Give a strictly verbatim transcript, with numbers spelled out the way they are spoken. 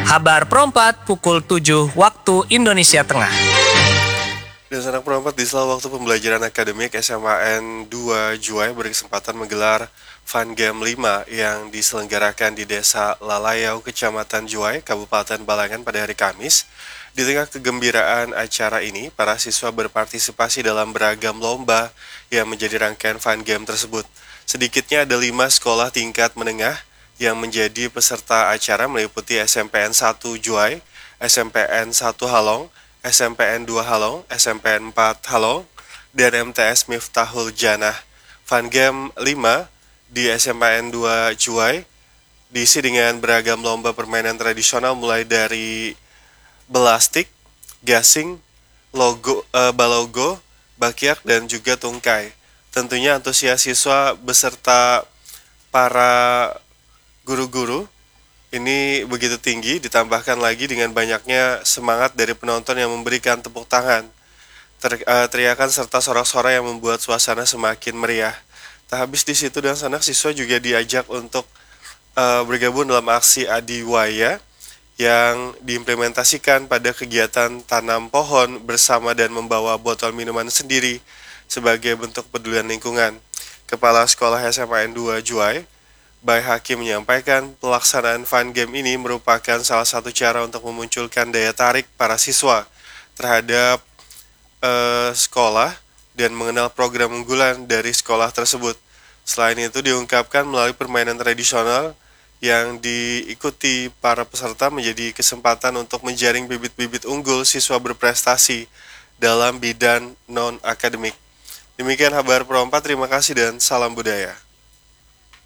Habar Perempat pukul tujuh waktu Indonesia Tengah. Dan anak perempat di sela waktu pembelajaran akademik S M A N dua Juwai berkesempatan menggelar Fun Game lima yang diselenggarakan di Desa Lalayau, Kecamatan Juwai, Kabupaten Balangan pada hari Kamis. Di tengah kegembiraan acara ini, para siswa berpartisipasi dalam beragam lomba yang menjadi rangkaian Fun Game tersebut. Sedikitnya ada lima sekolah tingkat menengah yang menjadi peserta acara meliputi S M P N satu Juwai, S M P N satu Halong, S M P N dua Halong, S M P N empat Halong, dan M T S Miftahul Janah. Fun Game lima di S M P N dua Juwai diisi dengan beragam lomba permainan tradisional mulai dari belastik, gasing, logo, e, balogo, bakyak, dan juga tungkai. Tentunya antusias siswa beserta para guru-guru ini begitu tinggi, ditambahkan lagi dengan banyaknya semangat dari penonton yang memberikan tepuk tangan, ter, uh, teriakan serta sorak-sorai yang membuat suasana semakin meriah. Tak habis di situ dan sanak siswa juga diajak untuk uh, bergabung dalam aksi Adiwaya yang diimplementasikan pada kegiatan tanam pohon bersama dan membawa botol minuman sendiri sebagai bentuk pedulian lingkungan. Kepala Sekolah S M A N dua Juwai, Bayi Hakim, menyampaikan pelaksanaan Fun Game ini merupakan salah satu cara untuk memunculkan daya tarik para siswa terhadap eh, sekolah dan mengenal program unggulan dari sekolah tersebut. Selain itu diungkapkan melalui permainan tradisional yang diikuti para peserta menjadi kesempatan untuk menjaring bibit-bibit unggul siswa berprestasi dalam bidang non-akademik. Demikian Habar Perempat, terima kasih dan salam budaya.